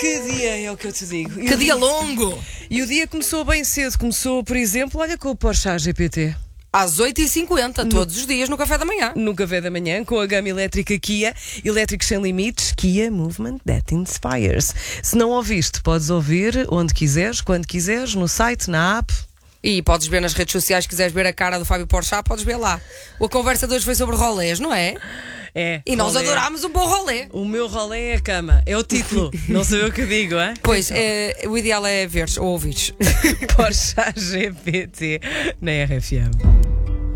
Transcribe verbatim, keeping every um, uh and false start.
Que dia é o que eu te digo? E Que o dia longo! E o dia começou bem cedo. Começou, por exemplo, olha com o Porsche G P T. Às oito e cinquenta, todos os dias, no café da manhã. No café da manhã, com a gama elétrica Kia, elétricos sem limites, Kia Movement That Inspires. Se não ouviste, podes ouvir onde quiseres, quando quiseres, no site, na app. E podes ver nas redes sociais, se quiseres ver a cara do Fábio Porchat, podes ver lá. A conversa de hoje foi sobre rolês, não é? É. E nós rolê. adorámos um bom rolê. O meu rolê é a cama, é o título. Não sei o que eu digo, é? Pois, é, o ideal é veres ou ouvires. Porsche G P T na R F M.